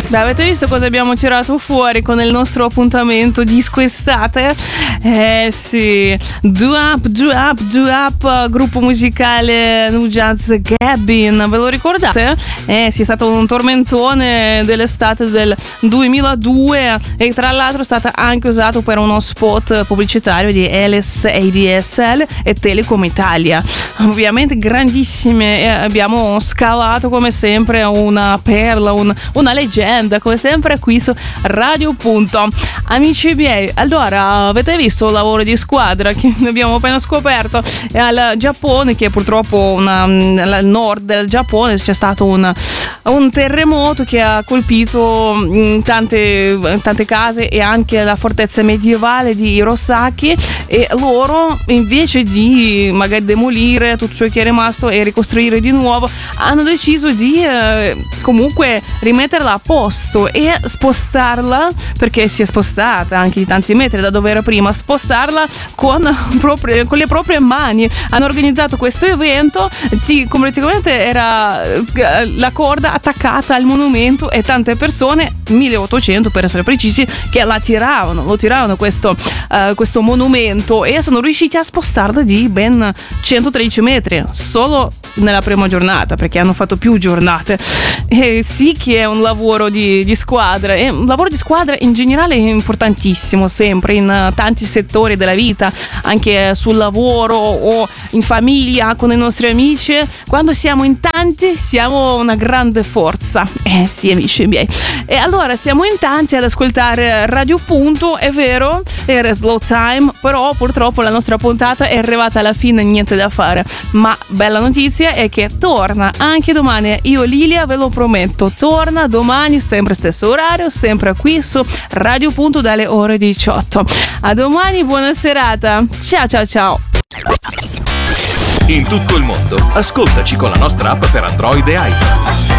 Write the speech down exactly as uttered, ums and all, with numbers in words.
Beh, avete visto cosa abbiamo tirato fuori con il nostro appuntamento disco estate? Eh sì, Do Up, Do Up, Do Up, gruppo musicale Nu Jazz Gabbin, ve lo ricordate? Eh sì, è stato un tormentone dell'estate del duemiladue e tra l'altro è stata anche usato per uno spot pubblicitario di Elis A D S L e Telecom Italia. Ovviamente grandissime, e abbiamo scalato come sempre una perla, un, una leggenda come sempre qui su Radio Punto. Amici miei, allora avete visto il lavoro di squadra che abbiamo appena scoperto al Giappone, che purtroppo una, al nord del Giappone c'è stato un, un terremoto che ha colpito tante, tante case e anche la fortezza medievale di Hirosaki, e loro invece di magari demolire tutto ciò che è rimasto e ricostruire di nuovo hanno deciso di eh, comunque rimetterla a posto e spostarla, perché si è spostata anche di tanti metri da dove era prima, spostarla con, proprie, con le proprie mani. Hanno organizzato questo evento, sì, praticamente era la corda attaccata al monumento e tante persone, milleottocento per essere precisi, che la tiravano, lo tiravano questo, uh, questo monumento, e sono riusciti a spostarla di ben centotredici metri solo nella prima giornata, perché hanno fatto più giornate. E sì che è un lavoro di, di squadra, e un lavoro di squadra in generale è importantissimo sempre in tanti settori della vita, anche sul lavoro o in famiglia con i nostri amici. Quando siamo in tanti siamo una grande forza. Eh sì, amici miei. E allora siamo in tanti ad ascoltare Radio Punto, è vero, era Slow Time, però purtroppo la nostra puntata è arrivata alla fine, niente da fare. Ma bella notizia è che torna anche domani, io Lilia ve lo prometto, torna domani sempre stesso orario, sempre qui su Radio Punto dalle ore diciotto. A domani, buona serata, ciao ciao ciao. In tutto il mondo ascoltaci con la nostra app per Android e iPhone.